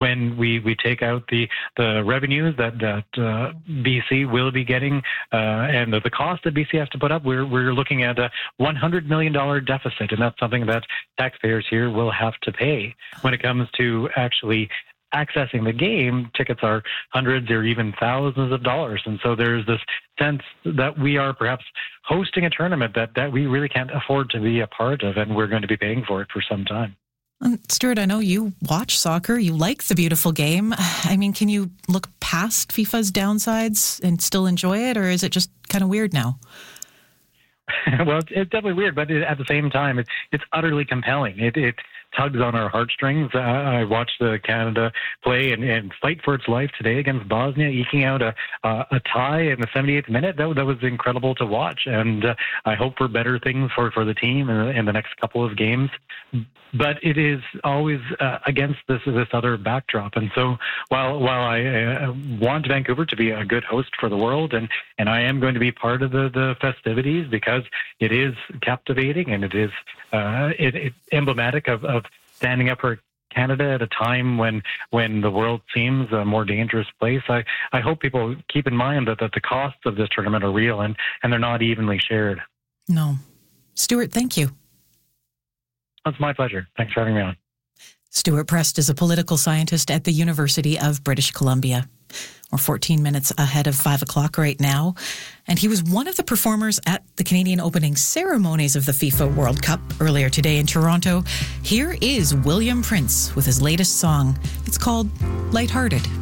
when we take out the revenues that BC will be getting and the cost that BC has to put up, we're looking at a $100 million deficit, and that's something that taxpayers here will have to pay. When it comes to actually accessing the game, tickets are hundreds or even thousands of dollars. And so there's this sense that we are perhaps hosting a tournament that we really can't afford to be a part of, and we're going to be paying for it for some time. Stuart, I know you watch soccer. You like the beautiful game. I mean, can you look past FIFA's downsides and still enjoy it, or is it just kind of weird now? Well, it's definitely weird, but at the same time, it's utterly compelling. It tugs on our heartstrings. I watched Canada play and fight for its life today against Bosnia, eking out a tie in the 78th minute. That was incredible to watch, and I hope for better things for the team in the next couple of games. But it is always against this other backdrop. And so while I want Vancouver to be a good host for the world, and I am going to be part of the festivities because it is captivating and it is it's emblematic of standing up for Canada at a time when the world seems a more dangerous place. I hope people keep in mind that the costs of this tournament are real and they're not evenly shared. No. Stuart, thank you. It's my pleasure. Thanks for having me on. Stuart Prest is a political scientist at the University of British Columbia. We're 14 minutes ahead of 5 o'clock right now. And he was one of the performers at the Canadian opening ceremonies of the FIFA World Cup earlier today in Toronto. Here is William Prince with his latest song. It's called Lighthearted.